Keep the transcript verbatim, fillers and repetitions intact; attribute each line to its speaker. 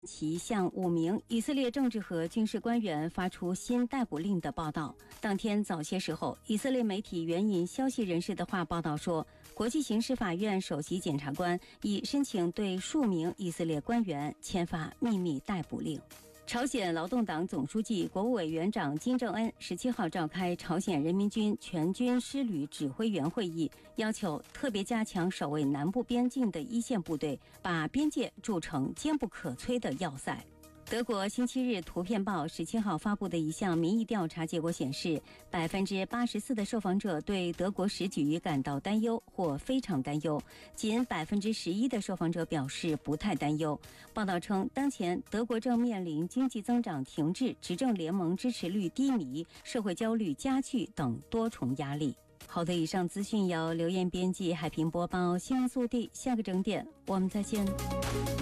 Speaker 1: 其向五名以色列政治和军事官员发出新逮捕令的报道。当天早些时候，以色列媒体援引消息人士的话报道说，国际刑事法院首席检察官已申请对数名以色列官员签发秘密逮捕令。朝鲜劳动党总书记、国务委员长金正恩十七号召开朝鲜人民军全军师旅指挥员会议，要求特别加强守卫南部边境的一线部队，把边界筑成坚不可摧的要塞。德国星期日图片报十七号发布的一项民意调查结果显示，百分之八十四的受访者对德国时局感到担忧或非常担忧，仅百分之十一的受访者表示不太担忧。报道称，当前德国正面临经济增长停滞、执政联盟支持率低迷、社会焦虑加剧等多重压力。好的，以上资讯由刘艳编辑，海平播报，新闻速递，下个整点我们再见。